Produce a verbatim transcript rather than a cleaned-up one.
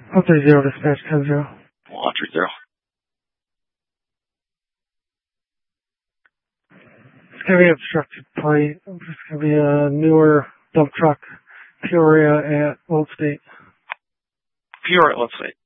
one three zero, dispatch ten zero. one three zero. It's going to be obstructed plate. It's going to be a newer dump truck, Peoria at Old State. Peoria, let's see.